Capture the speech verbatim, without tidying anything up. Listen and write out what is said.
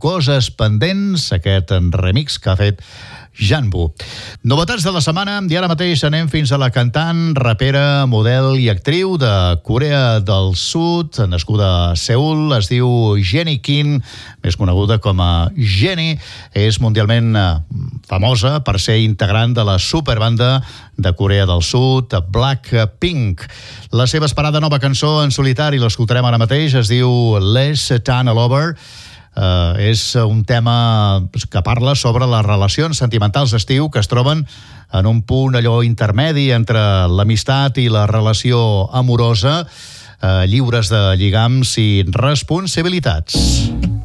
Coses pendents, aquest remix que ha fet Janbu. Novetats de la setmana, i ara mateix anem fins a la cantant, rapera, model i actriu de Corea del Sud, nascuda a Seül, es diu Jennie Kim, més coneguda com a Jennie, és mundialment famosa per ser integrant de la superbanda de Corea del Sud, Blackpink. La seva esperada nova cançó en solitari, l'escoltarem ara mateix, es diu Let's Turn All Over. Uh, és un tema que parla sobre les relacions sentimentals d'estiu que es troben en un punt allò intermedi entre l'amistat i la relació amorosa, uh, lliures de lligams i responsabilitats.